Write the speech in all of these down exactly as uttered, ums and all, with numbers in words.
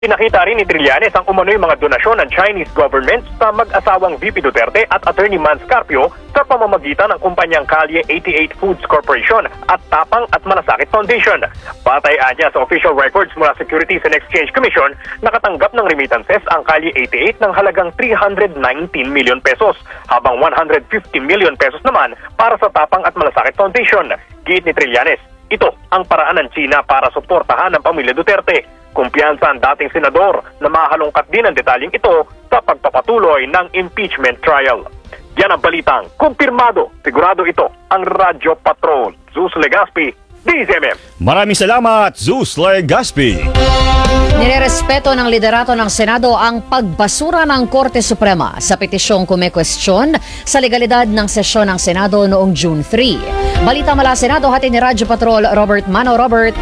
Pinakita rin ni Trillanes ang umano'y mga donasyon ng Chinese government sa mag-asawang V P Duterte at Attorney Mans Carpio sa pamamagitan ng kumpanyang Calle eighty-eight Foods Corporation at Tapang at Malasakit Foundation. Batay anya sa official records mula Securities and Exchange Commission, nakatanggap ng remittances ang Calle eighty-eight ng halagang three hundred nineteen million pesos, habang one hundred fifty million pesos naman para sa Tapang at Malasakit Foundation. Giit ni Trillanes, ito ang paraan ng China para suportahan ng pamilya Duterte. Kumpiyansa ang dating senador na mahalongkat din ang detalyeng ito sa pagpapatuloy ng impeachment trial. Yan ang balitang kumpirmado. Sigurado ito ang Radyo Patrol. Zeus Legaspi, D Z M M. Maraming salamat, Zeus Legaspi. Nirerespeto ng liderato ng Senado ang pagbasura ng Korte Suprema sa petisyong kumekwestiyon sa legalidad ng sesyon ng Senado noong June three. Balita mula Senado, hati ni Radyo Patrol, Robert Mano. Robert.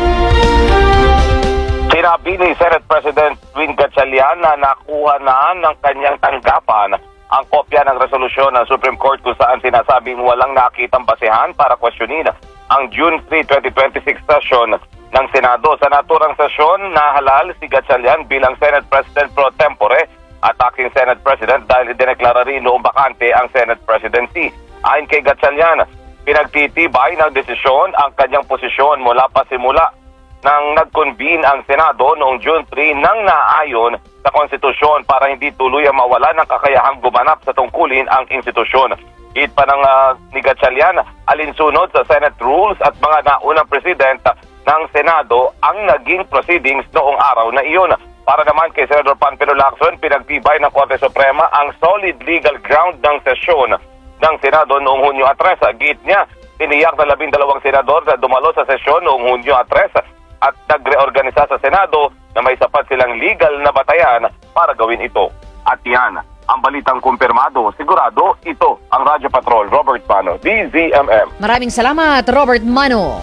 Sinabi ni Senate President Win Gatchalian na nakuha na ng kanyang tanggapan ang kopya ng resolusyon ng Supreme Court kung saan sinasabing walang nakitang basehan para questionin ang June three, twenty twenty-six session ng Senado. Sa naturang sesyon, nahalal si Gatchalian bilang Senate President pro tempore at acting Senate President dahil idineklara rin noong bakante ang Senate presidency. Ayon kay Gatchalian, pinagtitibay ng desisyon ang kanyang posisyon mula pa simula nang nag-convene ang Senado noong June three nang naayon sa konstitusyon para hindi tuluyang mawala ng kakayahang gumanap sa tungkulin ang institusyon. Hit pa ng uh, ni Gatchalian, alinsunod sa Senate rules at mga naunang president ng Senado ang naging proceedings noong araw na iyon. Para naman kay Senador Panfilo Lacson, pinagtibay ng Korte Suprema ang solid legal ground ng sesyon ng Senado noong Hunyo tres. Git niya, tiniyak na labing dalawang senador na dumalo sa sesyon noong Hunyo tres at nagreorganisa sa Senado na may sapat silang legal na batayan para gawin ito. At yan, ang balitang kumpirmado, sigurado, ito ang Radyo Patrol, Robert Mano, D Z M M. Maraming salamat, Robert Mano.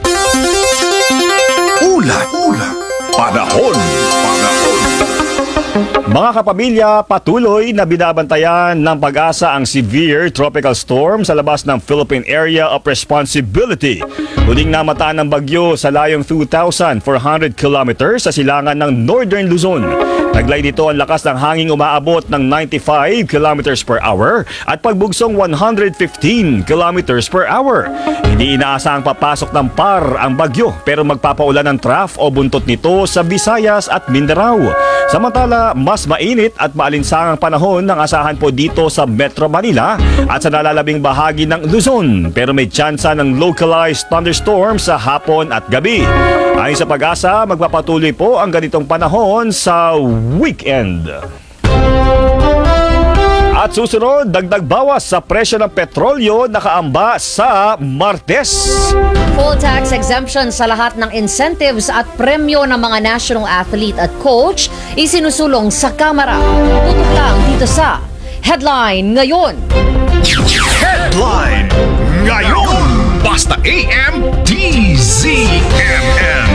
Ulat, ulat, panahon, panahon. Mga kapamilya, patuloy na binabantayan ng Pag-asa ang severe tropical storm sa labas ng Philippine Area of Responsibility. Huling namataan ng bagyo sa layong two thousand four hundred kilometers sa silangan ng Northern Luzon. Taglay nito ang lakas ng hanging umaabot ng ninety-five kilometers per hour at pagbugsong one hundred fifteen kilometers per hour. Hindi inaasahang papasok ng par ang bagyo pero magpapaulan ng trough o buntot nito sa Visayas at Mindanao. Samantala, mas mainit at maalinsangang panahon ang asahan po dito sa Metro Manila at sa nalalabing bahagi ng Luzon, pero may tsansa ng localized thunderstorm sa hapon at gabi. Ayon sa Pag-asa, magpapatuloy po ang ganitong panahon sa weekend. At susunod, dagdag bawas sa presyo ng petrolyo nakaamba sa Martes. Full tax exemption sa lahat ng incentives at premyo ng mga national athlete at coach isinusulong sa Kamara. Tutok lang dito sa Headline Ngayon. Headline ngayon. Basta A M D Z M M.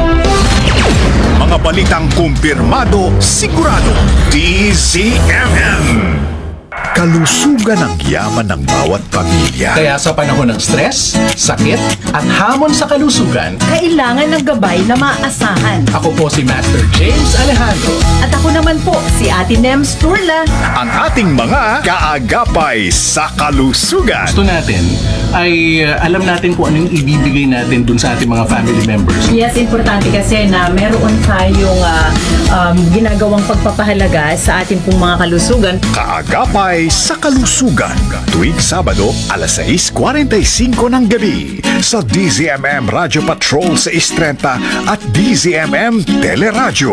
Mga balitang kumpirmado, sigurado D Z M M. Kalusugan ang yaman ng bawat pamilya. Kaya sa panahon ng stress, sakit, at hamon sa kalusugan, kailangan ng gabay na maasahan. ako po si Master James Alejandro. At ako naman po, si Ate Nems Turla. Ang ating mga kaagapay sa kalusugan. Gusto natin ay uh, alam natin kung ano yung ibibigay natin dun sa ating mga family members. Yes, importante kasi na meron tayong uh, um, ginagawang pagpapahalaga sa ating pong mga kalusugan. Kaagapay sa kalusugan. Tuwing Sabado, alas sais forty-five ng gabi sa D Z M M Radio Patrol sa Istrenta at D Z M M Teleradyo.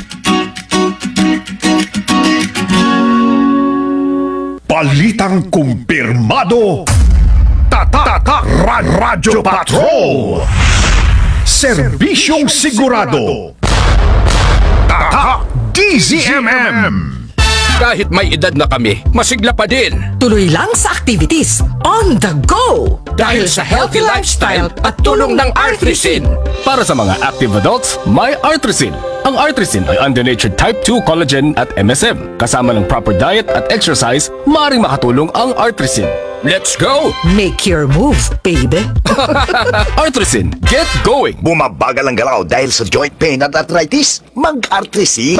Balitang kumpirmado. Tata Radyo Patrol. Serbisyong sigurado. Tata D Z M M. Kahit may edad na kami, masigla pa din. Tuloy lang sa activities on the go! Dahil sa healthy lifestyle at tulong ng Artrisin. Para sa mga active adults, may Artrisin. Ang Artrisin ay undenatured type two collagen at M S M. Kasama ng proper diet at exercise, maaaring makatulong ang Artrisin. Let's go! Make your move, baby. Artrisin, get going! Bumabagal ang galaw dahil sa joint pain at arthritis? Mag-Artrisin!